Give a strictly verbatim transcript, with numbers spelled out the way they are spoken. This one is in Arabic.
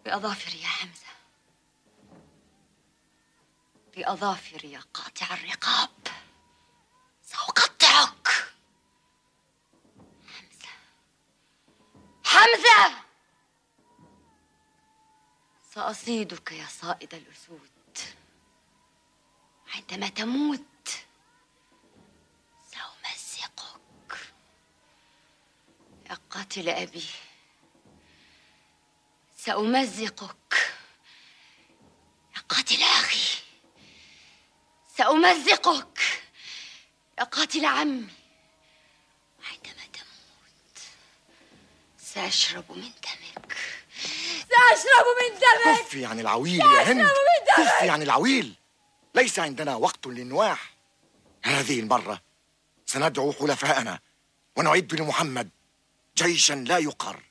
بأظافري يا حمزة، بأظافري يا قاطع الرقاب، سأقطعك. حمزة، حمزة، سأصيدك يا صائد الأسود. عندما تموت سأمزقك يا قاتل أبي، سأمزقك يا قاتل أخي، سأمزقك يا قاتل عمي. وعندما تموت سأشرب من دمك، سأشرب من دمك. كفي عن العويل يا هند، كفي عن العويل. ليس عندنا وقت للنواح. هذه المرة سندعو حلفاءنا ونعد لمحمد جيشا لا يقهر.